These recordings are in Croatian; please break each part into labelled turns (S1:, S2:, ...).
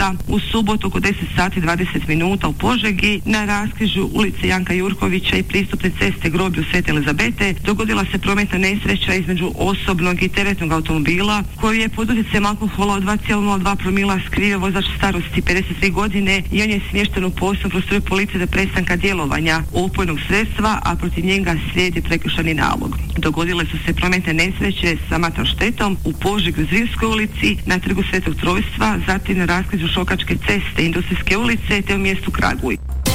S1: života. U subotu oko 10 sati 20 minuta u Požegi na raskrižju ulice Janka Jurkovića i pristupne ceste groblju Svete Elizabete dogodila se prometna nesreća između osobnog i teretnog automobila koji je pod utjecajem alkohola od 2,02 promila skrivio vozač starosti 53 godine i on je smješten u posebnu prostoriju policije do prestanka djelovanja opojnog sredstva, a protiv njega slijedi prekršajni nalog. Dogodile su se prometne nesreće sa materijalnom štetom u Požegi u Zrinskoj ulici, na trgu Svetog Trojstva, zatim na raskrižju Šokačke ceste, Industrijske ulice te u mjestu Kraguj.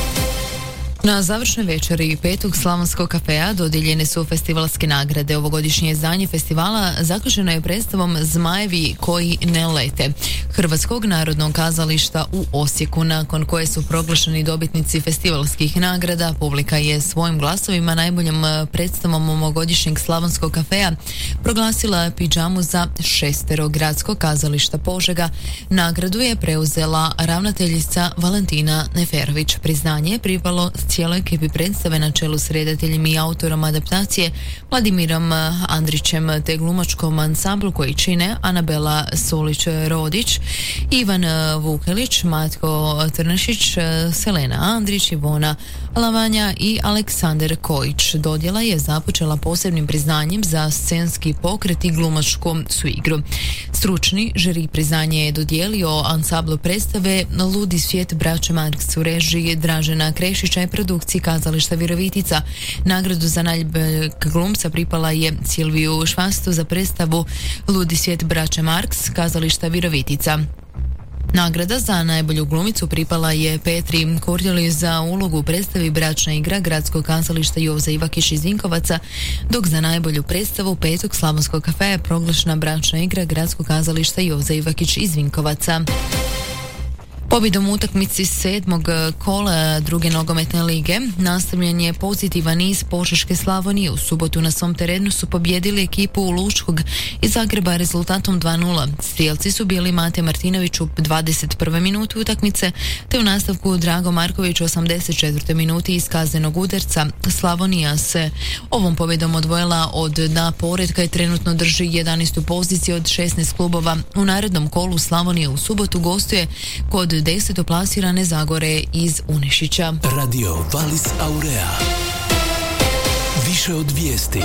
S2: Na završnoj večeri 5. Slavonskog kafea dodijeljene su festivalske nagrade. Ovogodišnje izdanje festivala zaključeno je predstavom Zmajevi koji ne lete Hrvatskog narodnog kazališta u Osijeku. Nakon koje su proglašeni dobitnici festivalskih nagrada, publika je svojim glasovima najboljom predstavom ovogodišnjeg Slavonskog kafea proglasila pidžamu za 6 Gradskog kazališta Požega. Nagradu je preuzela ravnateljica Valentina Neferović. Priznanje je pripalo cijeloj ekipi predstave na čelu s redateljem i autorom adaptacije Vladimirom Andrićem te glumačkom ansamblu koji čine Anabela Solić-Rodić, Ivan Vukelić, Matko Trnešić, Selena Andrić, Ivona Lavanja i Aleksandar Kojić. Dodjela je započela posebnim priznanjem za scenski pokret i glumačku suigru. Stručni žiri priznanje je dodijelio ansamblu predstave Ludi svijet braće Marks u režiji Dražena Krešića i produkciji kazališta Virovitica. Nagradu za najboljeg glumca pripala je Silviju Švastu za predstavu Ludi svijet braće Marks kazališta Virovitica. Nagrada za najbolju glumicu pripala je Petri Kurtjeli za ulogu u predstavi Bračna igra Gradskog kazališta Joza Ivakić iz Vinkovaca, dok za najbolju predstavu 5. Slavonskog kafea je proglašena Bračna igra Gradskog kazališta Joza Ivakić iz Vinkovaca. Pobjedom u utakmici 7. kola druge nogometne lige nastavljen je pozitivan niz Požeške Slavonije. U subotu na svom terenu su pobjedili ekipu Lučkog iz Zagreba rezultatom 2:0. Strijelci su bili Mate Martinović u 21. minuti utakmice, te u nastavku Drago Marković u 84. minuti iz kaznenog udarca. Slavonija se ovom pobjedom odvojila od dna poretka i trenutno drži 11. poziciju od 16 klubova. U narednom kolu Slavonija u subotu gostuje kod 10. plasirane Zagore iz Unišića.
S3: Radio Valis Aurea. Više od vijesti.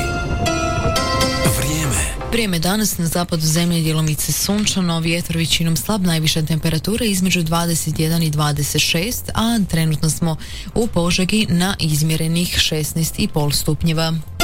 S2: Vrijeme danas na zapadu zemlje djelomice sunčano, vjetar većinom slab, najviša temperatura između 21 i 26, a trenutno smo u Požegi na izmjerenih 16,5 stupnjeva.